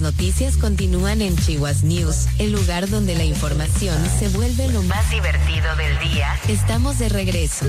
noticias continúan en Chihuahua News, el lugar donde la información se vuelve lo más divertido del día. Estamos de regreso.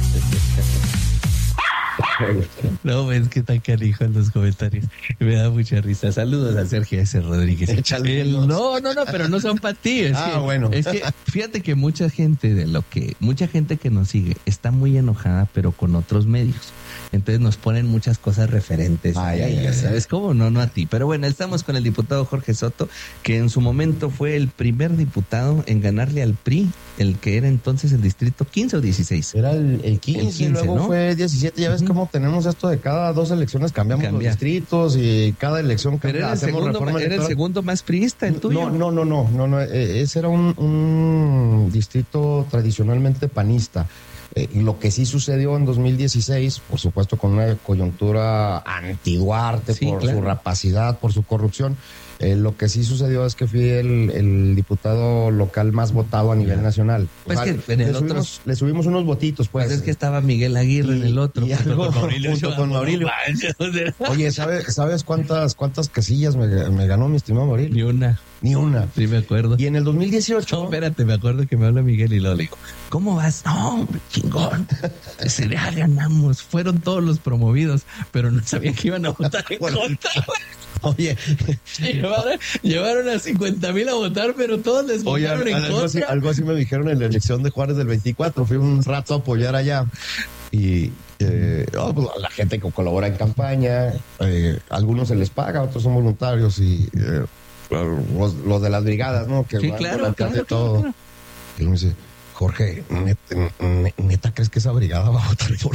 No, es que tan canijo en los comentarios. Me da mucha risa. Saludos a Sergio S. Rodríguez. No, pero no son para ti. Bueno. Es que fíjate que mucha gente que nos sigue está muy enojada, pero con otros medios. Entonces nos ponen muchas cosas referentes. ¿Sabes cómo? No a ti. Pero bueno, estamos con el diputado Jorge Soto, que en su momento fue el primer diputado en ganarle al PRI, el que era entonces el distrito 15 o 16. Era el 15, y luego, ¿no?, fue 17. Ya ves cómo tenemos esto de cada 2 elecciones cambiamos los distritos y cada elección pero era el segundo más priista, el tuyo. No. Ese era un distrito tradicionalmente panista. Y lo que sí sucedió en 2016, por supuesto con una coyuntura anti-Duarte, por su rapacidad, por su corrupción, lo que sí sucedió es que fui el diputado local más votado a nivel nacional. Pues que en el otro le subimos unos votitos, pues. Es que estaba Miguel Aguirre en el otro. Junto con Maurilio. Oye, ¿sabes cuántas casillas me ganó mi estimado Maurilio? Ni una. Sí, me acuerdo. Y en el 2018... No, espérate, me acuerdo que me habla Miguel y luego le digo, ¿cómo vas? No, hombre, chingón. Ya ganamos. Fueron todos los promovidos, pero no sabía que iban a votar en contra. Oye, llevaron a 50,000 a votar, pero todos les votaron en contra. Algo así me dijeron en la elección de Juárez del 24. Fui un rato a apoyar allá. Y la gente que colabora en campaña, algunos se les paga, otros son voluntarios y los de las brigadas, ¿no? Que sí, claro. Todo. Y él me dice, Jorge, ¿neta crees que esa brigada va a votar por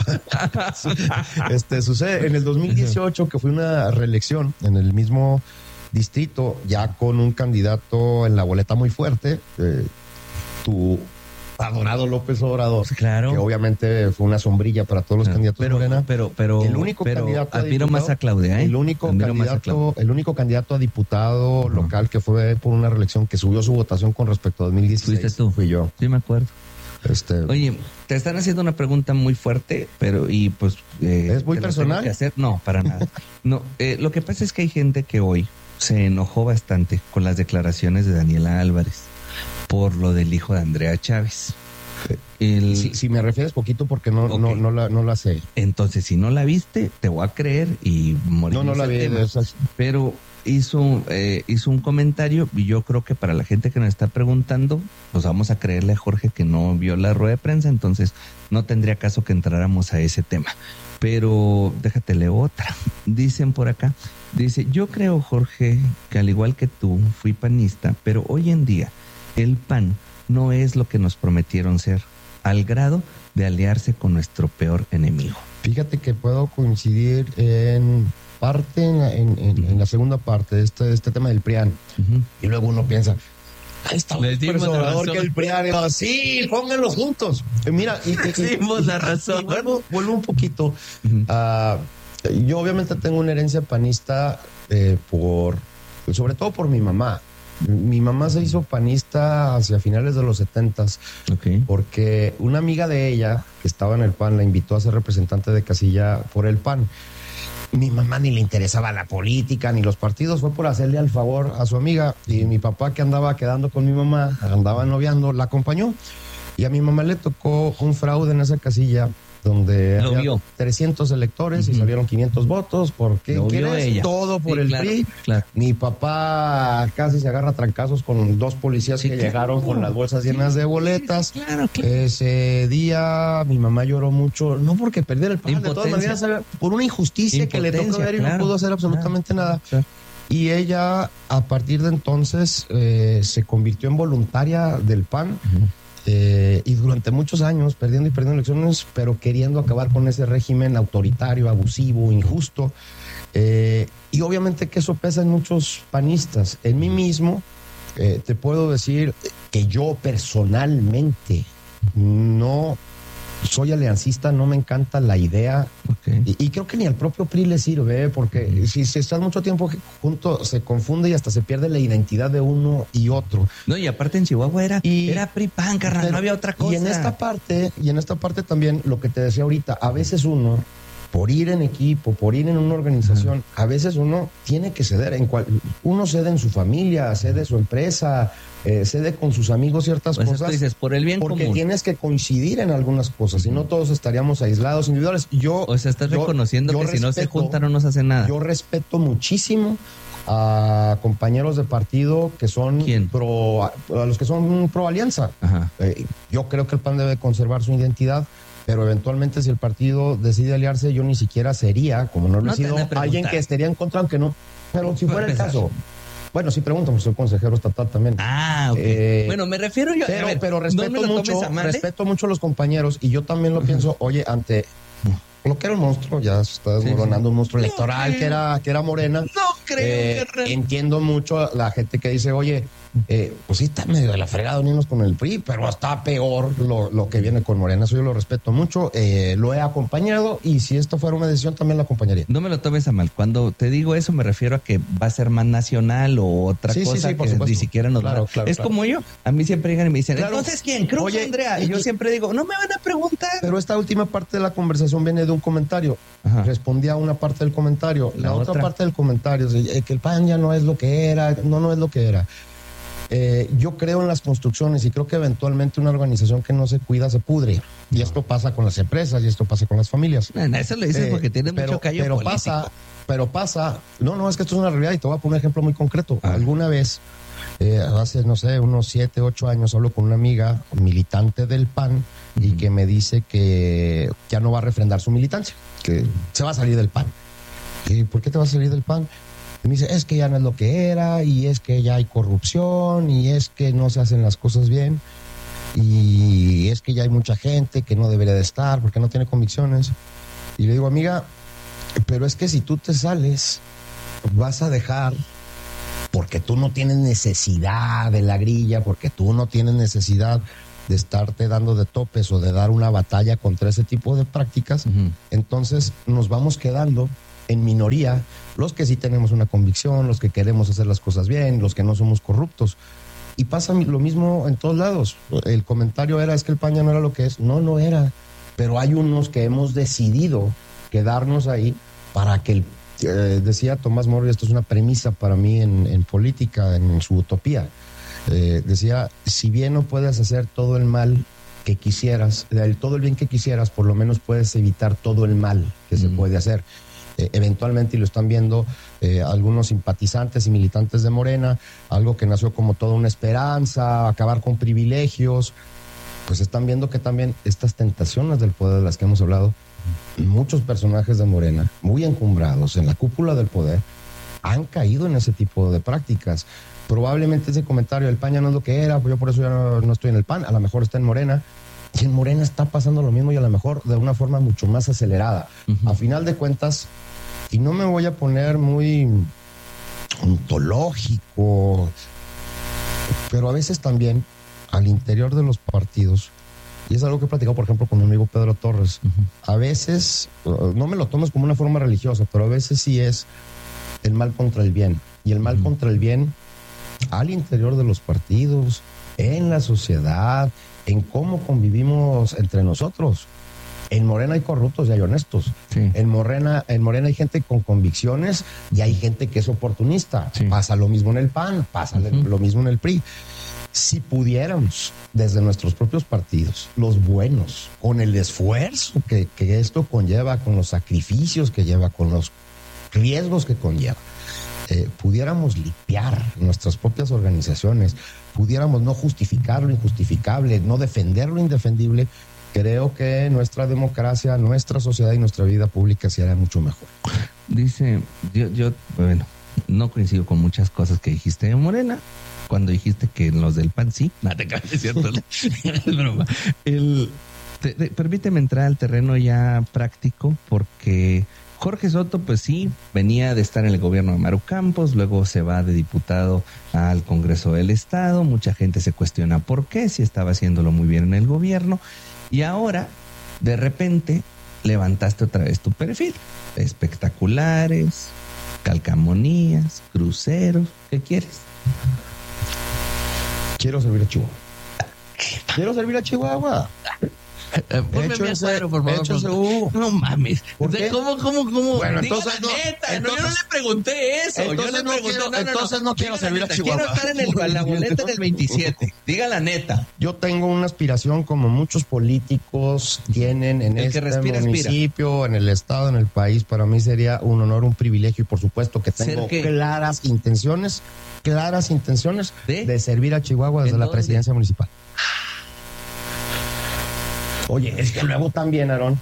él? Sucede en el 2018 que fue una reelección en el mismo distrito, ya con un candidato en la boleta muy fuerte, tu adorado López Obrador, claro, que obviamente fue una sombrilla para todos los candidatos de Morena. Pero el único candidato admiro más a Claudia, el único candidato a diputado local que fue por una reelección que subió su votación con respecto a 2016. ¿Fuiste tú? Fui yo. Sí, me acuerdo. Oye, te están haciendo una pregunta muy fuerte, pero ¿es muy personal? No, para nada. No, lo que pasa es que hay gente que hoy se enojó bastante con las declaraciones de Daniela Álvarez por lo del hijo de Andrea Chávez. Si me refieres poquito porque no la sé. Entonces, si no la viste, te voy a creer y morir. No la vi. Pero hizo un comentario y yo creo que para la gente que nos está preguntando, pues vamos a creerle a Jorge que no vio la rueda de prensa, entonces no tendría caso que entráramos a ese tema. Pero déjate leer otra. Dicen por acá, yo creo, Jorge, que al igual que tú, fui panista, pero hoy en día el PAN no es lo que nos prometieron ser, al grado de aliarse con nuestro peor enemigo. Fíjate que puedo coincidir en parte, en la segunda parte de este tema del PRIAN. Y luego uno piensa, ahí está un personador que el PRIAN. Sí, pónganlos juntos. Mira, dimos la razón. Vuelvo un poquito. Yo obviamente tengo una herencia panista sobre todo por mi mamá. Mi mamá se hizo panista hacia finales de los 70s, porque una amiga de ella que estaba en el PAN la invitó a ser representante de casilla por el PAN. Mi mamá ni le interesaba la política ni los partidos, fue por hacerle al favor a su amiga, y mi papá, que andaba quedando con mi mamá, andaba noviando, la acompañó, y a mi mamá le tocó un fraude en esa casilla donde había 300 electores y salieron 500 votos. ¿Por qué quieres? Todo por el PRI. Claro. Mi papá casi se agarra a trancazos con 2 policías que llegaron con las bolsas llenas de boletas. Claro. Ese día mi mamá lloró mucho, no porque perdiera el PAN, de todas maneras, por una injusticia que le tocó ver y no pudo hacer absolutamente nada. Claro. Y ella, a partir de entonces, se convirtió en voluntaria del PAN. Y durante muchos años perdiendo elecciones, pero queriendo acabar con ese régimen autoritario, abusivo, injusto, y obviamente que eso pesa en muchos panistas. En mí mismo te puedo decir que yo personalmente no soy aliancista, no me encanta la idea, y creo que ni al propio PRI le sirve, porque si se están mucho tiempo juntos se confunde y hasta se pierde la identidad de uno y otro. No, y aparte en Chihuahua era PRI PAN, carnal, no había otra cosa. Y en esta parte también, lo que te decía ahorita, a veces uno, por ir en equipo, por ir en una organización, a veces uno tiene que ceder. Uno cede en su familia, cede en su empresa, cede con sus amigos ciertas cosas. Tú dices, por el bien porque común. Tienes que coincidir en algunas cosas, y no todos estaríamos aislados, individuales. Estás reconociendo que si no se juntan no se hace nada. Yo respeto muchísimo a compañeros de partido que son a los que son pro alianza. Yo creo que el PAN debe conservar su identidad, pero eventualmente si el partido decide aliarse, yo ni siquiera sería, como no he sido, alguien que estaría en contra, aunque no. Pero si fuera el caso. Bueno, sí pregunto, porque soy consejero estatal también. Ok. Bueno, me refiero yo. Pero respeto mucho a los compañeros, y yo también lo pienso, oye, ante lo que era el monstruo, ya se está desmoronando, un monstruo electoral que era Morena. No creo que entiendo mucho a la gente que dice, oye, pues sí está medio de la fregada unirnos con el PRI, pero está peor lo que viene con Morena. Eso yo lo respeto mucho, lo he acompañado, y si esto fuera una decisión también la acompañaría. No me lo tomes a mal. Cuando te digo eso me refiero a que va a ser más nacional o otra cosa que ni siquiera nos va. Es como yo. A mí siempre llegan y me dicen, entonces ¿quién? Cruz o Andrea. Y yo siempre digo, no me van a preguntar. Pero esta última parte de la conversación viene de un comentario. Respondí a una parte del comentario. La otra parte del comentario es que el PAN ya no es lo que era. No es lo que era. Yo creo en las construcciones, y creo que eventualmente una organización que no se cuida se pudre. Y esto pasa con las empresas, y esto pasa con las familias. Eso lo dices porque tiene mucho callo político. Pasa. No, es que esto es una realidad, y te voy a poner un ejemplo muy concreto. Alguna vez, hace, no sé, unos 7, 8 años, hablo con una amiga militante del PAN, y que me dice que ya no va a refrendar su militancia, que se va a salir del PAN. ¿Y por qué te vas a salir del PAN? Y me dice, es que ya no es lo que era, y es que ya hay corrupción, y es que no se hacen las cosas bien, y es que ya hay mucha gente que no debería de estar porque no tiene convicciones. Y le digo, amiga, pero es que si tú te sales, vas a dejar, porque tú no tienes necesidad de la grilla, porque tú no tienes necesidad de estarte dando de topes o de dar una batalla contra ese tipo de prácticas. Entonces nos vamos quedando en minoría los que sí tenemos una convicción, los que queremos hacer las cosas bien, los que no somos corruptos. Y pasa lo mismo en todos lados. El comentario era, es que el PAN ya no era lo que es. No era. Pero hay unos que hemos decidido quedarnos ahí para que decía Tomás Moro, y esto es una premisa para mí en política, en su utopía. Decía, si bien no puedes hacer todo el mal que quisieras, todo el bien que quisieras, por lo menos puedes evitar todo el mal que se puede hacer. Eventualmente, y lo están viendo algunos simpatizantes y militantes de Morena, algo que nació como toda una esperanza, acabar con privilegios, pues están viendo que también estas tentaciones del poder de las que hemos hablado, muchos personajes de Morena, muy encumbrados en la cúpula del poder, han caído en ese tipo de prácticas. Probablemente ese comentario, el PAN ya no es lo que era, pues yo por eso ya no estoy en el PAN, a lo mejor está en Morena, y en Morena está pasando lo mismo, y a lo mejor de una forma mucho más acelerada. A final de cuentas, y no me voy a poner muy ontológico, pero a veces también al interior de los partidos, y es algo que he platicado, por ejemplo, con mi amigo Pedro Torres, a veces, no me lo tomes como una forma religiosa, pero a veces sí es el mal contra el bien, y el mal contra el bien al interior de los partidos, en la sociedad, en cómo convivimos entre nosotros. En Morena hay corruptos y hay honestos. Sí. En Morena hay gente con convicciones y hay gente que es oportunista. Sí. Pasa lo mismo en el PAN, pasa lo mismo en el PRI. Si pudiéramos, desde nuestros propios partidos, los buenos, con el esfuerzo que esto conlleva, con los sacrificios que lleva, con los riesgos que conlleva, pudiéramos limpiar nuestras propias organizaciones, pudiéramos no justificar lo injustificable, no defender lo indefendible, creo que nuestra democracia, nuestra sociedad y nuestra vida pública sería mucho mejor. Dice, yo bueno, no coincido con muchas cosas que dijiste de Morena, cuando dijiste que los del PAN sí, nada, te cabe, es cierto, es broma. Permíteme entrar al terreno ya práctico, porque Jorge Soto, pues sí, venía de estar en el gobierno de Maru Campos, luego se va de diputado al Congreso del Estado, mucha gente se cuestiona por qué, si estaba haciéndolo muy bien en el gobierno, y ahora, de repente, levantaste otra vez tu perfil. Espectaculares, calcamonías, cruceros, ¿qué quieres? Quiero servir a Chihuahua. Quiero servir a Chihuahua. Ponme a cuadro, por favor. No mames. ¿Por qué? ¿Cómo? Bueno, entonces no. Neta, yo no le pregunté eso. Entonces no quiero servir a Chihuahua. Quiero estar en la boleta del 27. Diga la neta. Yo tengo una aspiración como muchos políticos tienen en este municipio, en el estado, en el país. Para mí sería un honor, un privilegio y por supuesto que tengo claras intenciones de servir a Chihuahua desde la presidencia municipal. Oye, es que luego también, Aarón,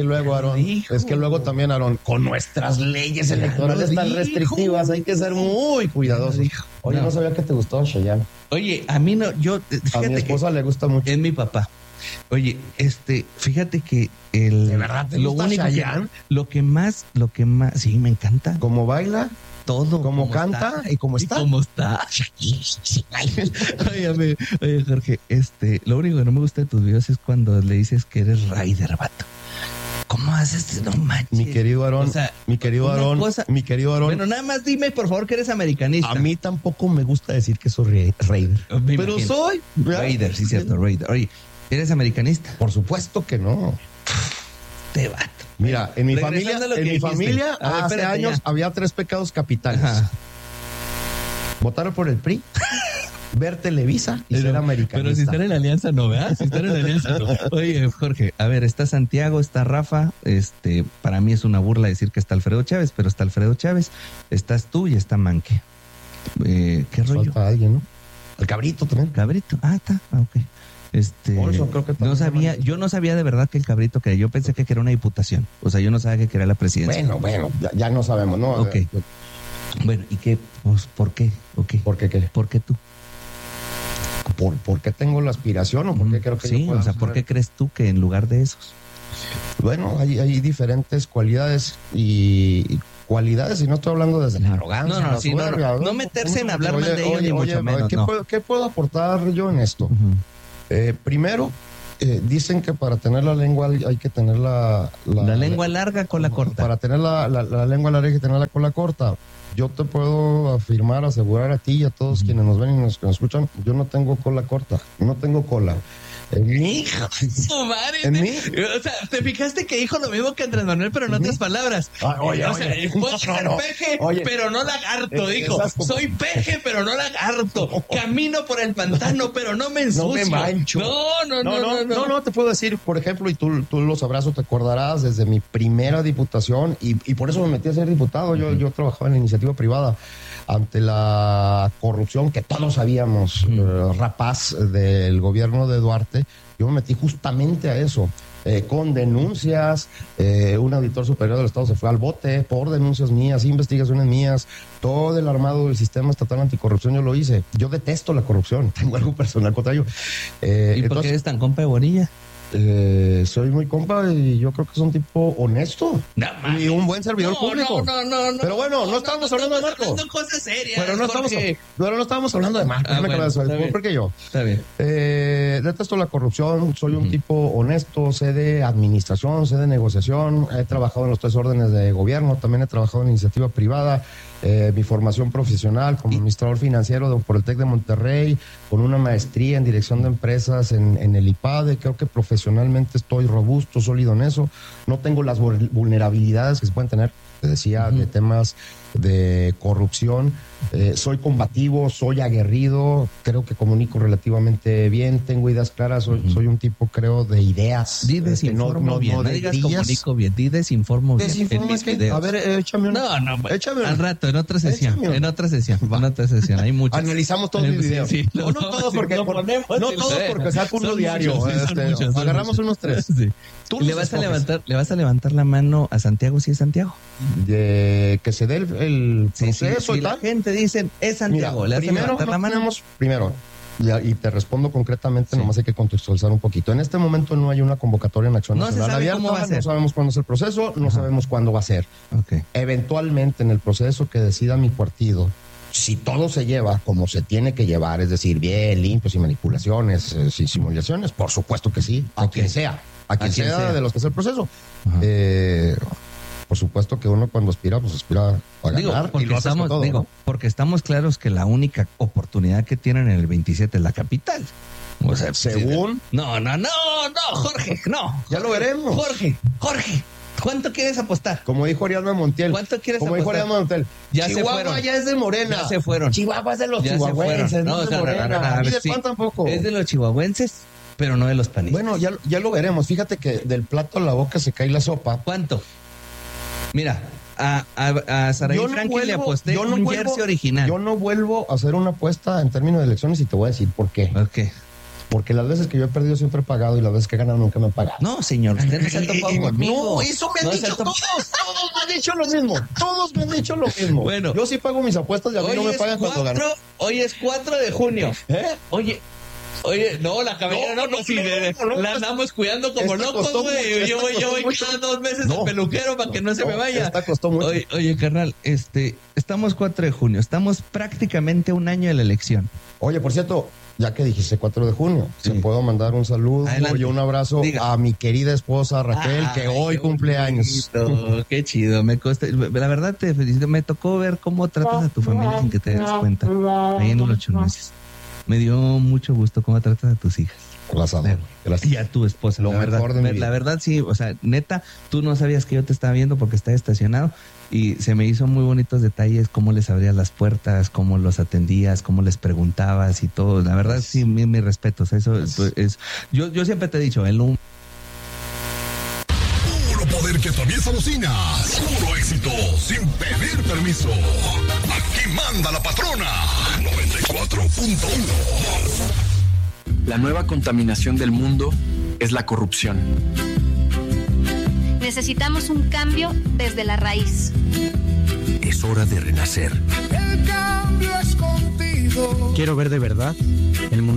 con nuestras leyes electorales tan restrictivas, hay que ser muy cuidadosos. Oye, no sabía que te gustaba Chayanne. Oye, a mí no, fíjate, a mi esposa le gusta mucho. Es mi papá. Oye, fíjate que ¿de verdad te gusta Chayanne? Lo que más, sí, me encanta. ¿Cómo baila? Todo. ¿Cómo canta? Está. ¿Y cómo está? ¿Y cómo está? Oye, Jorge, lo único que no me gusta de tus videos es cuando le dices que eres Raider, vato. ¿Cómo haces? No manches. Mi querido Aarón, mi querido Aarón. Bueno, nada más dime, por favor, que eres americanista. A mí tampoco me gusta decir que soy Raider. Pero soy Raider, sí, cierto, Raider. Oye, ¿eres americanista? Por supuesto que no. Te vato. Mira, en mi familia hace años había 3 pecados capitales. Ajá. Votar por el PRI, ver Televisa y ser americanista. Pero si están en la alianza no, ¿verdad? Si están en la alianza no. Oye, Jorge, a ver, está Santiago, está Rafa, para mí es una burla decir que está Alfredo Chávez, pero está Alfredo Chávez, estás tú y está Manque. ¿Qué rollo? Falta alguien, ¿no? El Cabrito también. Cabrito, está, ok. Creo que yo no sabía de verdad que el Cabrito quería, yo pensé que era una diputación, o sea, yo no sabía que quería la presidencia. Bueno, ya no sabemos, ¿no? Ok. Bueno, ¿y qué? Pues, ¿por qué? Okay. ¿Por qué qué? ¿Por qué tú? ¿Por qué tengo la aspiración o por qué creo que sí, o sea, ¿por qué crees tú que en lugar de esos? Bueno, hay diferentes cualidades y no estoy hablando desde la arrogancia. No meterse en hablar mal de ellos ni mucho menos. ¿Qué puedo aportar yo en esto? Uh-huh. Primero, dicen que para tener la lengua hay que tener la lengua larga, cola corta. Para tener la lengua larga hay que tener la cola corta. Yo te puedo asegurar a ti y a todos quienes nos ven y nos escuchan, yo no tengo cola corta, no tengo cola. En mí. Su madre. En mí. O sea, te fijaste que dijo lo mismo que Andrés Manuel, pero en otras palabras. Oye, puedo ser peje, pero no lagarto. Dijo, soy peje, pero no lagarto. Camino por el pantano, pero no me ensucio. No me mancho. No, te puedo decir, por ejemplo, y tú lo sabrás o te acordarás, desde mi primera diputación, y por eso me metí a ser diputado. Yo trabajaba en la iniciativa privada ante la corrupción que todos sabíamos, rapaz del gobierno de Duarte. Yo me metí justamente a eso, con denuncias. Un auditor superior del Estado se fue al bote por denuncias mías, investigaciones mías, todo el armado del sistema estatal anticorrupción yo lo hice. Yo detesto la corrupción, tengo algo personal contra ello. ¿Y por qué eres tan compa de Bonilla? Soy muy compa y yo creo que es un tipo honesto y un buen servidor público. No. Pero bueno, no estamos hablando de Marco. Cosas serias. Pero no estamos hablando de Marco. ¿Por qué yo? Está bien. Detesto la corrupción, soy un tipo honesto, sé de administración, sé de negociación, he trabajado en los 3 órdenes de gobierno, también he trabajado en iniciativa privada. Mi formación profesional como administrador financiero por el TEC de Monterrey, con una maestría en dirección de empresas en el IPADE. Creo que profesionalmente estoy robusto, sólido en eso. No tengo las vulnerabilidades que se pueden tener, te decía, de temas de corrupción. Soy combativo, soy aguerrido, creo que comunico relativamente bien, tengo ideas claras, soy un tipo, creo, de ideas. Di desinformo bien, no digas comunico bien, di desinformo bien. ¿Desinformo es que? A ver, échame una. Échame al rato, en otra sesión. Hay muchos. Analizamos todos mis videos. Sí, no todos porque saco uno diario. Agarramos unos 3. Sí. ¿Le vas a levantar la mano a Santiago si es Santiago? Que se dé el proceso y tal. La gente dice, es Santiago. Mira, ¿le vas a levantar la mano? Primero, y te respondo concretamente, nomás hay que contextualizar un poquito. En este momento no hay una convocatoria en Acción Nacional abierta, no sabemos cuándo es el proceso, no sabemos cuándo va a ser. Okay. Eventualmente, en el proceso que decida mi partido, si todo se lleva como se tiene que llevar, es decir, bien, limpio, sin manipulaciones, sin simulaciones, por supuesto que sí, a quien sea de los que es el proceso. Por supuesto que uno cuando aspira, pues aspira a ganar. Porque estamos claros que la única oportunidad que tienen en el 27 es la capital. O sea, según. No, Jorge, no. Ya lo veremos. Jorge, ¿cuánto quieres apostar? Como dijo Ariadna Montiel. ¿Cuánto quieres Como apostar? dijo Ariadna Montiel. Ya Chihuahua se fueron. ya es de Morena. Ya se fueron. Chihuahua es de los ya chihuahuenses, no es de Morena. A ver, de PAN tampoco. Es de los chihuahuenses, pero no de los panistas. Bueno, ya lo veremos. Fíjate que del plato a la boca se cae la sopa. ¿Cuánto? Mira, a Saraí Franklin le aposté un jersey original. Yo no vuelvo a hacer una apuesta en términos de elecciones y te voy a decir por qué. ¿Por qué? Porque las veces que yo he perdido siempre he pagado y las veces que he ganado nunca me han pagado. No, señor, usted no se ha topado conmigo. No, eso me han dicho todos me han dicho lo mismo. Todos me han dicho lo mismo. Bueno. Yo sí pago mis apuestas y a mí no me pagan cuando gano. Hoy es 4 de junio. Oye, no, la cabellera no, la andamos cuidando como locos, güey. Yo voy cada 2 meses al peluquero para que no se me vaya. Esta costó mucho. Oye, carnal, estamos 4 de junio, estamos prácticamente un año de la elección. Oye, por cierto, ya que dijiste 4 de junio, sí. ¿Se puedo mandar un saludo y un abrazo a mi querida esposa Raquel, que hoy cumple años? Qué chido, la verdad te felicito, me tocó ver cómo tratas a tu familia sin que te des cuenta, ahí en los 8 meses. Me dio mucho gusto cómo tratas a tus hijas. Gracias. Y a tu esposa. La verdad, sí, o sea, neta, tú no sabías que yo te estaba viendo porque estaba estacionado y se me hizo muy bonitos detalles, cómo les abrías las puertas, cómo los atendías, cómo les preguntabas y todo. La verdad, sí, mi respeto. O sea, eso es. Yo siempre te he dicho, Puro poder que atraviesa bocinas. Puro éxito sin pedir permiso. Aquí manda la patrona. 94.1. La nueva contaminación del mundo es la corrupción. Necesitamos un cambio desde la raíz. Es hora de renacer. El cambio es contigo. Quiero ver de verdad el mundo.